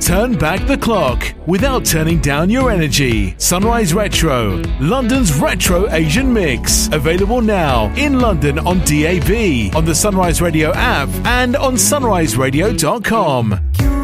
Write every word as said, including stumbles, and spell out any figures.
Turn back the clock without turning down your energy. Sunrise Retro, London's retro Asian mix. Available now in London on D A B, on the Sunrise Radio app and on sunrise radio dot com.